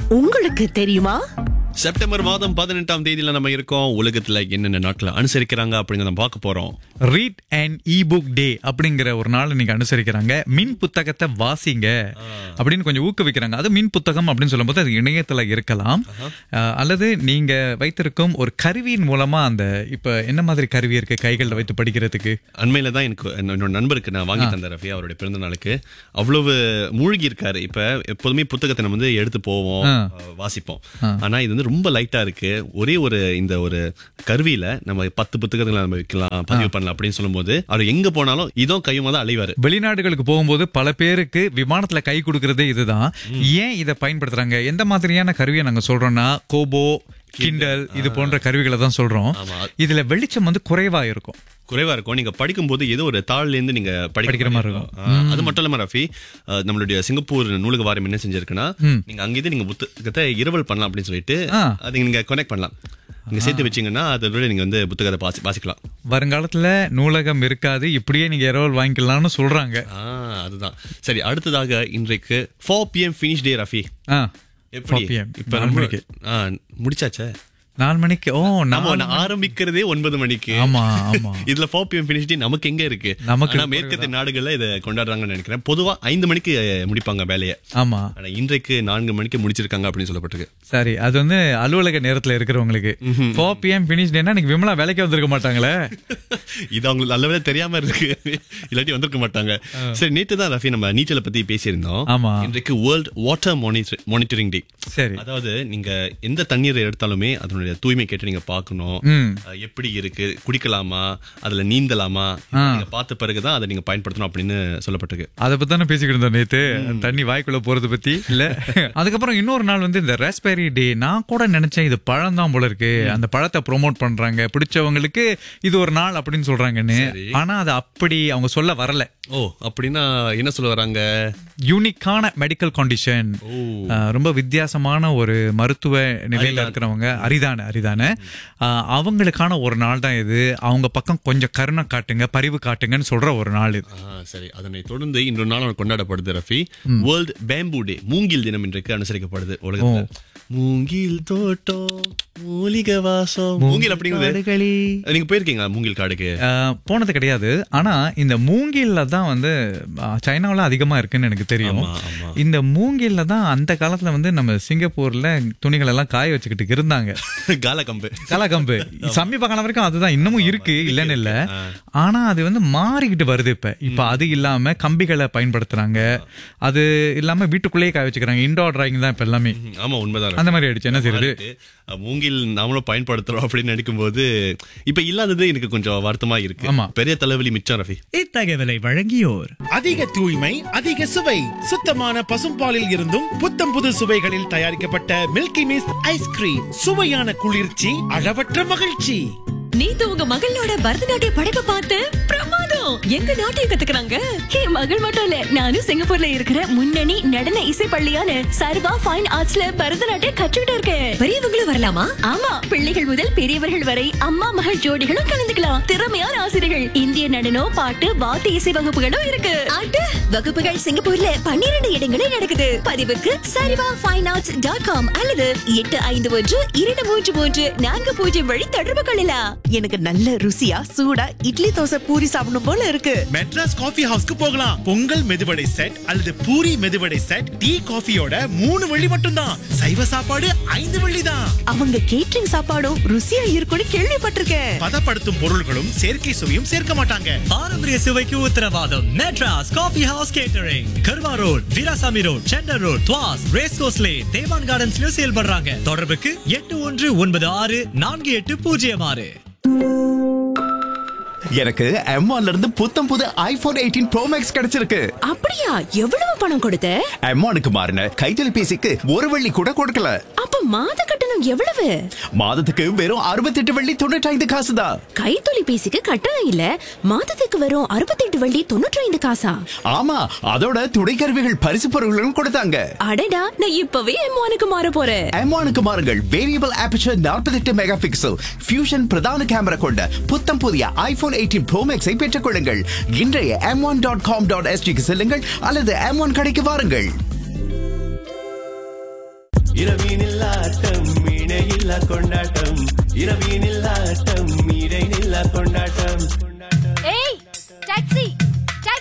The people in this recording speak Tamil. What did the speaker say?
உங்களுக்கு தெரியுமா? செப்டம்பர் மாதம் 18ஆம் தேதியில நம்ம இருக்கோம். உலகத்துல என்னென்ன நாட்களை அனுசரிக்கிறாங்க அப்படிங்கறத பார்க்க போறோம். ரீட் அண்ட் இபுக் டே அப்படிங்கிற ஒரு நாள் இன்னைக்கு அனுசரிக்கிறாங்க. மின் புத்தகத்தை வாசிங்க அப்படின்னு கொஞ்சம் ஊக்குவிக்கிறாங்க. அது மின் புத்தகம் அப்படின்னு சொல்லும்போது அது இணையத்துல இருக்கலாம், அல்லது நீங்க வைத்திருக்கும் ஒரு கருவியின் மூலமா அந்த இப்ப என்ன மாதிரி கருவி இருக்கு கைகளில் வைத்து படிக்கிறதுக்கு. அண்மையில தான் எனக்கு என்னோட நண்பருக்கு நான் வாங்கி தந்த ரஃபி அவருடைய பிறந்த நாளுக்கு அவ்வளவு மூழ்கி இருக்காரு. இப்ப எப்போதுமே புத்தகத்தை நம்ம வந்து எடுத்து போவோம், வாசிப்போம். ஆனா இது வந்து ரொம்ப லைட்டா இருக்கு. ஒரே ஒரு இந்த ஒரு கருவியில நம்ம 10 புத்தகங்களை நம்ம வைக்கலாம், பதிவு பண்ணலாம் அப்படின்னு சொல்லும்போது அவர் எங்க போனாலும் இதோ கையுமா தான் அலைவாரு. வெளிநாடுகளுக்கு போகும்போது பல பேருக்கு விமானத்துல கை கொடுக்கறதே இதுதான். ஏன் இதை பயன்படுத்துறாங்க? எந்த மாதிரியான கருவியை நாங்க சொல்றோம்னா கோபோ, கிண்டல் இது போன்ற கருவிகளை தான் சொல்றோம். இதுல வெளிச்சம் வந்து குறைவா இருக்கும். நீங்க படிக்கும்போது ஏதோ ஒரு தாள்ல இருந்து நீங்க படிக்கிற மாதிரி இருக்கும். அது மட்டும் இல்லாம ரஃபி, நம்மளுடைய சிங்கப்பூர் நூலக வாரியம் என்ன செஞ்சிருக்குன்னா, நீங்க அங்கிருந்து நீங்க புத்தகத்தை இரவல் பண்ணலாம் அப்படின்னு சொல்லிட்டு அதை நீங்க கனெக்ட் பண்ணலாம். நீங்க சேர்த்து வச்சீங்கன்னா அதோட நீங்க வந்து புத்தகத்தை வாசிக்கலாம். வருங்காலத்துல நூலகம் இருக்காது, இப்படியே நீங்க இரவல் வாங்கிக்கலாம்னு சொல்றாங்க. அதுதான் சரி. அடுத்ததாக இன்றைக்கு 4 PM finish day ரஃபி. எப்படி இப்ப முடிச்சாச்சே 4 மணிக்கு? நம்ம ஆரம்பிக்கிறதே 9 மணிக்கு. இதுல 4 PM finish day நமக்கு எங்க இருக்கு? நமக்கு மேற்கத்திய நாடுகள்ல இதை கொண்டாடுறாங்கன்னு நினைக்கிறேன். பொதுவா 5 மணிக்கு முடிப்பாங்க வேலையை. ஆமா, ஆனா இன்றைக்கு 4 மணிக்கு முடிச்சிருக்காங்க அப்படின்னு சொல்லப்பட்டிருக்கு. சரி, அது வந்து அலுவலக நேரத்துல இருக்கிறவங்களுக்கு 4 PM finish dayனா இன்னைக்கு விமலா வேலைக்கு வந்திருக்க மாட்டாங்களே. இது அவங்களுக்கு நல்லவே தெரியாம இருக்கு, இல்லாட்டி வந்திருக்க மாட்டாங்க. சரி, நேற்று தான் ரஃபி நம்ம நீச்சலை பத்தி பேசியிருந்தோம். ஆமா, இன்றைக்கு வேர்ல்ட் வாட்டர் மானிட்டரிங் டே. சரி, அதாவது நீங்க எந்த தண்ணீரை எடுத்தாலுமே அதனுடைய தூய்மை கேட்டு நீங்க பாக்கணும். எப்படி இருக்கு, குடிக்கலாமா, அதுல நீந்தலாமா, நீங்க பார்த்த பிறகுதான் அதை நீங்க பயன்படுத்தணும் அப்படின்னு சொல்லப்பட்டிருக்கு. அதை பத்தி தானே பேசிக்கிட்டு இருந்தோம் நேத்து, தண்ணி வாய்க்குள்ள போறது பத்தி இல்ல. அதுக்கப்புறம் இன்னொரு நாள் வந்து இந்த ராஸ்பெரி டே. நான் கூட நினைச்சேன் இது பழம் தான் போல இருக்கு, அந்த பழத்தை ப்ரோமோட் பண்றாங்க, பிடிச்சவங்களுக்கு இது ஒரு நாள் அப்படின்னு சொல்றாங்கன்னு. ஆனா அது அப்படி அவங்க சொல்ல வரல. அப்படின்னா என்ன சொல்ல வராங்க? யூனிக்கான மெடிக்கல் கண்டிஷன், ரொம்ப வித்தியாசமான ஒரு மருத்துவ நிலையில இருக்கிறவங்க, அரிதான அவங்களுக்கான ஒரு நாள் தான் இது. அவங்க பக்கம் கொஞ்சம் கருணை காட்டுங்க, பரிவு காட்டுங்கன்னு சொல்ற ஒரு நாள் இது. சரி, அதனை தொடர்ந்து இன்னொரு நாள் கொண்டாடப்படுது ரஃபி. வேர்ல்ட் பேம்பு டே, மூங்கில் தினம் இன்றைக்கு அனுசரிக்கப்படுது உலகத்துல. மூங்கில் தோட்டம், மூலிகை வாசம், மூங்கில் அப்படிங்கிறது. நீங்க போயிருக்கீங்களா மூங்கில் காடுக்கு? போனது கிடையாது. ஆனா இந்த மூங்கில்ல தான் வந்து சைனாவில அதிகமா இருக்குன்னு எனக்கு தெரியும். இந்த மூங்கில்ல தான் அந்த காலத்துல வந்து நம்ம சிங்கப்பூர்ல துணிகள் எல்லாம் காய வச்சுக்கிட்டு இருந்தாங்க. காலக்கம்பு சமீப காலம் வரைக்கும் அதுதான் இன்னமும் இருக்கு, இல்லன்னு இல்ல. ஆனா அது வந்து மாறிக்கிட்டு வருது. இப்ப அது இல்லாம கம்பிகளை பயன்படுத்துறாங்க, அது இல்லாம வீட்டுக்குள்ளேயே காய வச்சுக்கிறாங்க. இன்டோர் டிராயிங் தான் இப்ப எல்லாமே. ஆமா, உண்மைதான். அந்த மாதிரி ஆயிடுச்சு. என்ன செய்யுது? மூங்கில் நாமளும் பயன்படுத்துறோம் அப்படின்னு நினைக்கும் போது இப்ப இல்லாதது எனக்கு கொஞ்சம் வருத்தமா இருக்கு. பெரிய தலைவலி மிச்சம் ரஃபி. இத்தகவலை வழங்கியோர் அதிக தூய்மை, அதிக சுவை, சுத்தமான பசும்பாலில் இருந்தும் புத்தம் புது சுவைகளில் தயாரிக்கப்பட்ட மில்கி மிஸ்ட் ஐஸ்கிரீம். சுவையான குளிர்ச்சி, அளவற்ற மகிழ்ச்சி. நேத்து உங்க மகளோட பரதநாட்டிய படைப்பை பார்த்து பிரமாதம். எங்க நாட்டியம் கத்துக்கிறாங்க. என் மகள் மட்டும் இல்ல, நானும் சிங்கப்பூர்ல இருக்கிற முன்னணி நடன இசை பள்ளியான சர்வா ஃபைன் ஆர்ட்ஸ்ல பரதநாட்டியம் கற்றுக்கிட்டு இருக்கேன். பெரியவங்களும் வரலாமா? ஆமா, பிள்ளைகள் முதல் பெரியவர்கள் வரை அம்மா மகள் ஜோடிகளும் கலந்துக்கலாம். திறமையான ஆசிரியர்கள், இந்திய நடனம், பாட்டு, வாத்திய இசை வகுப்புகளும் இருக்கு. வகுப்புகள் சிங்கப்பூர்ல 12 இடங்களில் நடக்குது. பதிவுக்கு sarvafinearts.com அல்லது 85123340 வழி தொடர்பு கொள்ளலாம். எனக்கு நல்ல ருசியா சூடா இட்லி தோசை பூரி சாப்பிடணும் போல இருக்கு. மெட்ராஸ் காஃபி ஹவுஸ்க்கு போகலாம். பொங்கல் மெதுவடை செட் அல்லது பூரி மெதுவடை செட், டீ காஃபியோட 3 வெள்ளி மட்டும்தான். சைவ சாப்பாடு 5 வெள்ளி தான். அவங்க கேட்டரிங் சாப்பாடும் ருசியா இருக்கும்னு கேள்விப்பட்டிருக்கேன். பதப்படுத்தும் பொருள்களும் செயற்கை சுவையும் சேர்க்க மாட்டாங்க. பாரம்பரிய சுவைக்கு உத்தரவாதம். மெட்ராஸ் காஃபி ஹவுஸ் கேட்டரிங், கர்வா road, Veerasamy road, centre road, துவாஸ், race course lane, தேவான் கார்டன்ஸ்லயும் செயல்படுறாங்க. தொடர்புக்கு 81964806. எனக்கு M1ல இருந்து புத்தம் புது iPhone 18 Pro Max கிடைச்சிருக்கு. அப்படியா? எவ்வளவு பணம் கொடுத்த? M1க்கு மாறின கைத்தொலைபேசிக்கு 1 வெள்ளி கூட கொடுக்கல. அப்ப மாத கட்டணம் எவ்வளவு? மாதத்துக்கு வெறும் 68 வெள்ளி 95 காசு தான். கைத்தொலைபேசிக்கு கட்டணம் இல்ல, மாதத்துக்கு வெறும் 68 வெள்ளி 95 காசா? ஆமா, அதோட துணை கருவிகள் பரிசு பொருட்களும் கொடுத்தாங்க. அடடா, நான் இப்பவே M1க்கு மாற போறேன். M1க்கு மாறுங்கள். Variable aperture 48 mega pixel fusion பிரதான கேமரா கொண்ட புத்தம் புதிய iPhone 18 Pro Max-ஐ பெற்றுக் கொள்ளுங்கள். இன்றைய m1.com.sg க்கு செல்லுங்கள் அல்லது M1 கடைக்கு வாருங்கள். இரவினில் ஆட்டம் இணையில்லா கொண்டாட்டம் இரவினில் ஆட்டம் இடைநில்லா கொண்டாட்டம்